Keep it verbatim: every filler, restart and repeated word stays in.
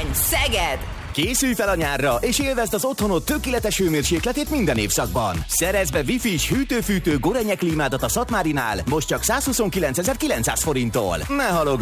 Gyurcsány, Szeged! Készülj fel a nyárra, és élvezd az otthonod tökéletes hőmérsékletét minden évszakban. Szerezz be Wi-Fi-s hűtő-fűtő Gorenje klímádat a Szatmárinál, most csak százhuszonkilencezer-kilencszáz forinttól. Ne halogass!